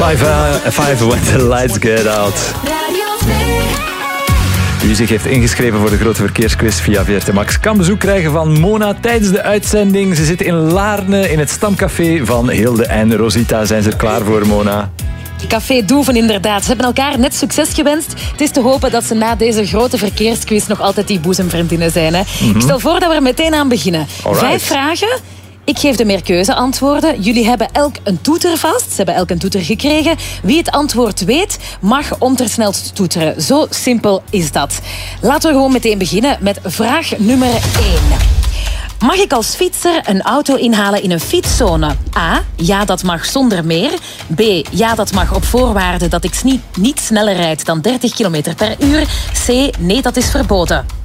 5 when the lights get out. Wie zich heeft ingeschreven voor de grote verkeersquiz via VRT Max kan bezoek krijgen van Mona tijdens de uitzending. Ze zitten in Laarne in het stamcafé van Hilde en Rosita. Zijn ze er klaar voor, Mona? Café Doeven, inderdaad. Ze hebben elkaar net succes gewenst. Het is te hopen dat ze na deze grote verkeersquiz nog altijd die boezemvriendinnen zijn. Hè? Ik stel voor dat we er meteen aan beginnen. Alright. 5 vragen. Ik geef de meerkeuzeantwoorden. Jullie hebben elk een toeter vast. Ze hebben elk een toeter gekregen. Wie het antwoord weet, mag om ter snelst toeteren. Zo simpel is dat. Laten we gewoon meteen beginnen met vraag nummer 1. Mag ik als fietser een auto inhalen in een fietszone? A. Ja, dat mag zonder meer. B. Ja, dat mag op voorwaarde dat ik niet sneller rijd dan 30 km per uur. C. Nee, dat is verboden.